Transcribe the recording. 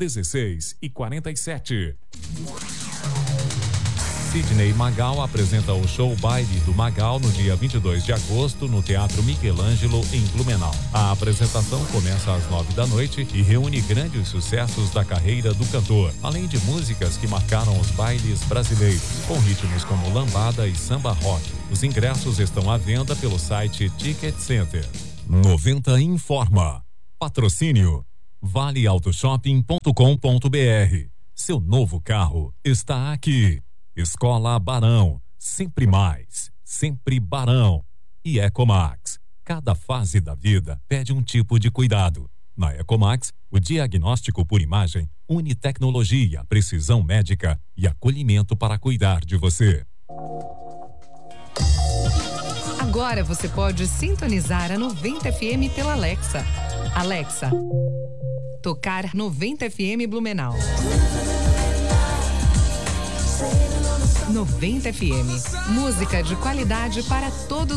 16h47. Sidney Magal apresenta o show Baile do Magal no dia 22 de agosto no Teatro Michelangelo, em Blumenau. A apresentação começa às 9 da noite e reúne grandes sucessos da carreira do cantor, além de músicas que marcaram os bailes brasileiros, com ritmos como lambada e samba rock. Os ingressos estão à venda pelo site Ticket Center. 90 informa. Patrocínio valeautoshopping.com.br. Seu novo carro está aqui. Escola Barão, sempre mais, sempre Barão. E Ecomax, cada fase da vida pede um tipo de cuidado. Na Ecomax, o diagnóstico por imagem une tecnologia, precisão médica e acolhimento para cuidar de você. Agora você pode sintonizar a 90 FM pela Alexa. Alexa, tocar 90 FM Blumenau. 90 FM, música de qualidade para todos